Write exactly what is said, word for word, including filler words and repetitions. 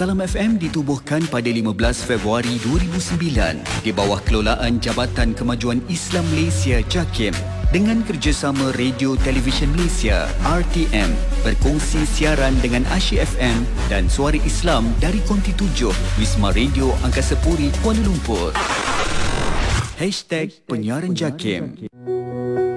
Salam F M ditubuhkan pada lima belas Februari dua ribu sembilan di bawah kelolaan Jabatan Kemajuan Islam Malaysia JAKIM dengan kerjasama Radio Televisyen Malaysia R T M berkongsi siaran dengan Asyik F M dan Suara Islam dari Konti tujuh Wisma Radio Angkasa Puri, Kuala Lumpur. Hashtag Penyiaran JAKIM.